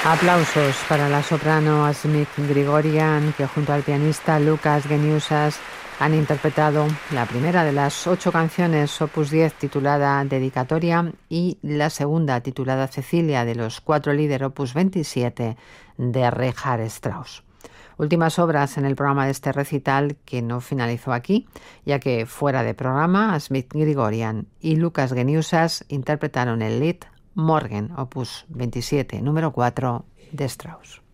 Aplausos para la soprano Asmik Grigorian, que junto al pianista Lukas Geniusas han interpretado la primera de las 8 canciones Opus 10 titulada Dedicatoria y la segunda titulada Cecilia de los 4 líder Opus 27 de Richard Strauss. Últimas obras en el programa de este recital que no finalizó aquí, ya que fuera de programa Asmik Grigorian y Lukas Geniusas interpretaron el Lied Morgen, Opus 27, número 4 de Strauss.